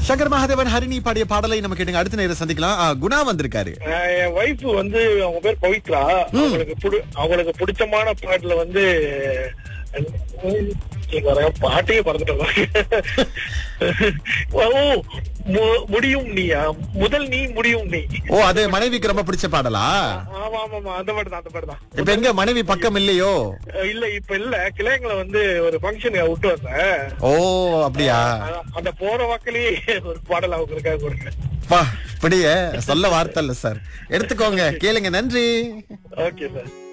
சங்கர் மகாதேவன் ஹரிணி பாடிய பாடலை நம்ம கேட்டுங்க. அடுத்த நேரம் சந்திக்கலாம். குணா வந்திருக்காரு. என் வைஃப் வந்து அவங்க பேர் பவித்ரா. அவங்களுக்கு பிடிச்சமான பாட்டுல வந்து பாட்டையே பறந்துட்டோம். முடியும் நீயா, முதல் நீ முடியும் நீ. ஓ, அது மனைவிக்கு ரொம்ப பிடிச்ச பாடலா? ஆமா ஆமா, அந்த பாட்டு தான். இப்ப எங்க மனைவி பக்கம் இல்லையோ? இல்ல, இப்ப இல்ல. கிளைங்களை வந்து ஒரு ஃபங்க்ஷன் விட்டு வந்தேன். ஓ, அப்படியா? அந்த போற வாக்கிலேயே ஒரு பாடல் அவங்களுக்காக கொடுங்க. இப்படியே சொல்ல வார்த்தை இல்ல சார். எடுத்துக்கோங்க, கேளுங்க. நன்றி. Okay sir.